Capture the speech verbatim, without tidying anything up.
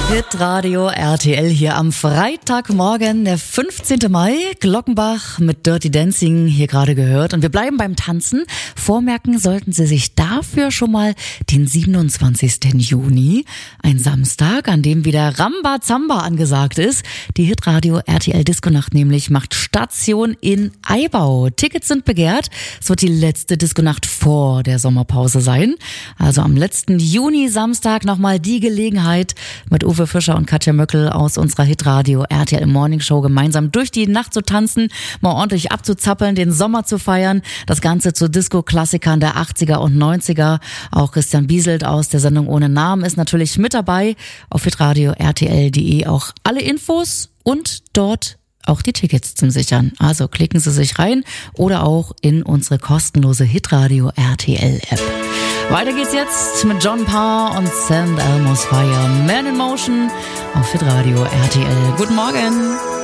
Hitradio R T L hier am Freitagmorgen, der fünfzehnten Mai. Glockenbach mit Dirty Dancing hier gerade gehört. Und wir bleiben beim Tanzen. Vormerken sollten Sie sich dafür schon mal den siebenundzwanzigsten Juni, ein Samstag, an dem wieder Rambazamba angesagt ist. Die Hitradio R T L Disco-Nacht nämlich macht Station in Eibau. Tickets sind begehrt. Es wird die letzte Disco-Nacht vor der Sommerpause sein. Also am letzten Juni-Samstag nochmal die Gelegenheit, mit Uwe Fischer und Katja Möckel aus unserer Hitradio R T L Morning Show gemeinsam durch die Nacht zu tanzen, mal ordentlich abzuzappeln, den Sommer zu feiern, das Ganze zu Disco-Klassikern der achtziger und neunziger. Auch Christian Bieselt aus der Sendung Ohne Namen ist natürlich mit dabei. Auf hitradio R T L punkt de auch alle Infos und dort auch die Tickets zum Sichern. Also klicken Sie sich rein oder auch in unsere kostenlose Hitradio R T L App. Weiter geht's jetzt mit John Parr und Sand Elmo's Fire. Man in Motion auf Hitradio R T L. Guten Morgen.